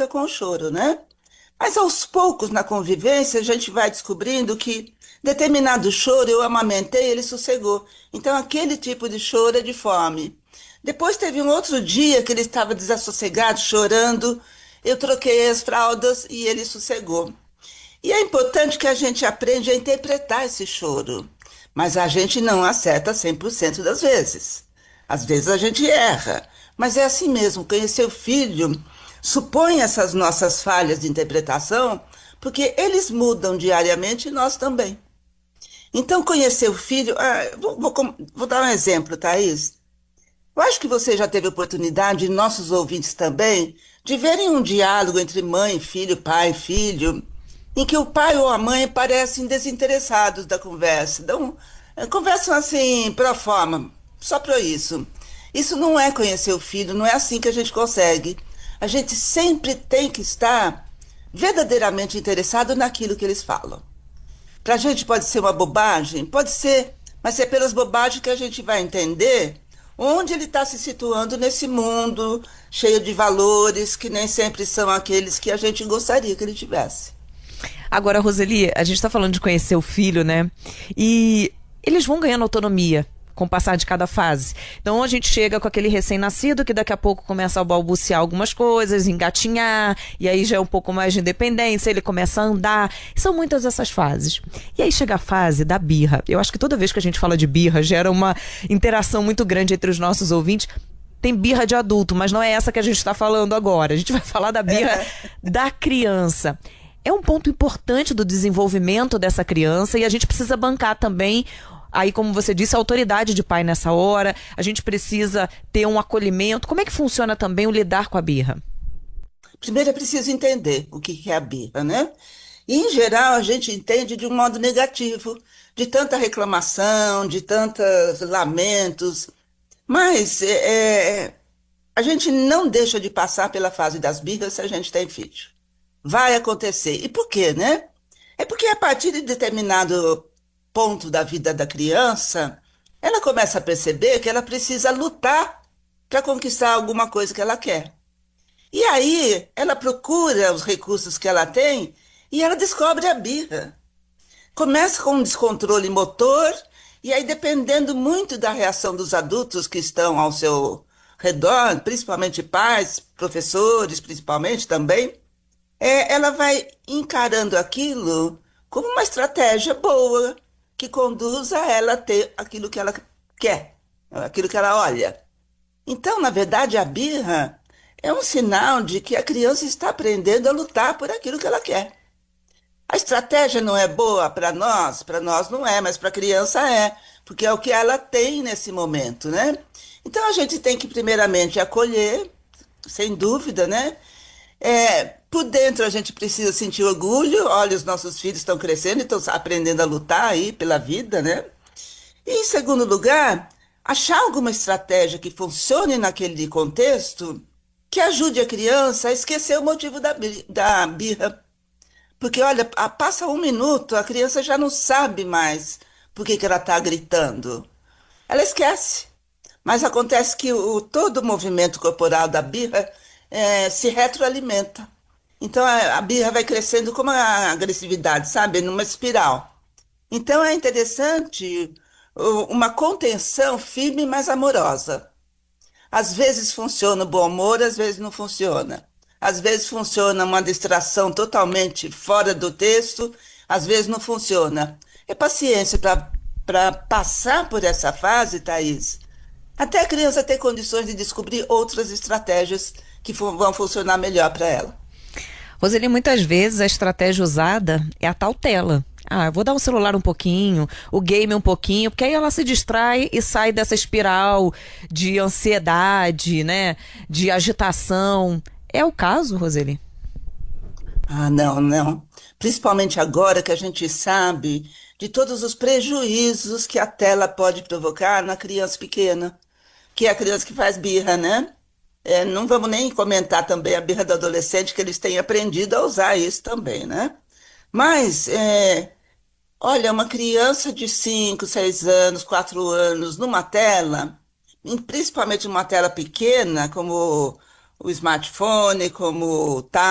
fica com o choro, né? Mas aos poucos na convivência a gente vai descobrindo que determinado choro eu amamentei, ele sossegou. Então aquele tipo de choro é de fome. Depois teve um outro dia que ele estava desassossegado, chorando. Eu troquei as fraldas e ele sossegou. E é importante que a gente aprenda a interpretar esse choro. Mas a gente não acerta 100% das vezes. Às vezes a gente erra. Mas é assim mesmo, conhecer o filho supõe essas nossas falhas de interpretação, porque eles mudam diariamente e nós também. Então, conhecer o filho. Vou dar um exemplo, Thaís. Eu acho que você já teve oportunidade, e nossos ouvintes também, de verem um diálogo entre mãe e filho, pai e filho, em que o pai ou a mãe parecem desinteressados da conversa. Conversam assim, pro forma, só para isso. Isso não é conhecer o filho, não é assim que a gente consegue. A gente sempre tem que estar verdadeiramente interessado naquilo que eles falam. Para a gente pode ser uma bobagem? Pode ser, mas é pelas bobagens que a gente vai entender onde ele está se situando nesse mundo cheio de valores que nem sempre são aqueles que a gente gostaria que ele tivesse. Agora, Roseli, a gente está falando de conhecer o filho, né? E eles vão ganhando autonomia com o passar de cada fase. Então a gente chega com aquele recém-nascido que daqui a pouco começa a balbuciar algumas coisas, engatinhar, e aí já é um pouco mais de independência, ele começa a andar. São muitas essas fases. E aí chega a fase da birra. Eu acho que toda vez que a gente fala de birra, gera uma interação muito grande entre os nossos ouvintes. Tem birra de adulto, mas não é essa que a gente está falando agora. A gente vai falar da birra da criança. É um ponto importante do desenvolvimento dessa criança e a gente precisa bancar também. Aí, como você disse, a autoridade de pai nessa hora, a gente precisa ter um acolhimento. Como é que funciona também o lidar com a birra? Primeiro é preciso entender o que é a birra, né? E, em geral, a gente entende de um modo negativo, de tanta reclamação, de tantos lamentos. Mas a gente não deixa de passar pela fase das birras se a gente tem filho. Vai acontecer. E por quê, né? É porque a partir de determinado ponto da vida da criança, ela começa a perceber que ela precisa lutar para conquistar alguma coisa que ela quer. E aí ela procura os recursos que ela tem e ela descobre a birra. Começa com um descontrole motor e aí, dependendo muito da reação dos adultos que estão ao seu redor, principalmente pais, professores, principalmente também, ela vai encarando aquilo como uma estratégia boa que conduz a ela a ter aquilo que ela quer, aquilo que ela olha. Então, na verdade, a birra é um sinal de que a criança está aprendendo a lutar por aquilo que ela quer. A estratégia não é boa para nós não é, mas para a criança é, porque é o que ela tem nesse momento, né? Então, a gente tem que, primeiramente, acolher, sem dúvida, né? Por dentro a gente precisa sentir orgulho, olha, os nossos filhos estão crescendo e estão aprendendo a lutar aí pela vida, né? E em segundo lugar, achar alguma estratégia que funcione naquele contexto que ajude a criança a esquecer o motivo da birra. Porque, olha, passa um minuto, a criança já não sabe mais por que ela está gritando. Ela esquece. Mas acontece que todo o movimento corporal da birra se retroalimenta. Então a birra vai crescendo como a agressividade, sabe? Numa espiral. Então é interessante uma contenção firme, mas amorosa. Às vezes funciona o bom humor, às vezes não funciona. Às vezes funciona uma distração totalmente fora do texto, às vezes não funciona. É paciência para passar por essa fase, Thaís, até a criança ter condições de descobrir outras estratégias que vão funcionar melhor para ela. Roseli, muitas vezes a estratégia usada é a tal tela. Ah, eu vou dar o celular um pouquinho, o game um pouquinho, porque aí ela se distrai e sai dessa espiral de ansiedade, né? De agitação. É o caso, Roseli? Ah, não, não. Principalmente agora que a gente sabe de todos os prejuízos que a tela pode provocar na criança pequena, que é a criança que faz birra, né? Não vamos nem comentar também a birra do adolescente, que eles têm aprendido a usar isso também, né? Mas, olha, uma criança de 5, 6 anos, 4 anos, numa tela, principalmente numa tela pequena, como o smartphone, como o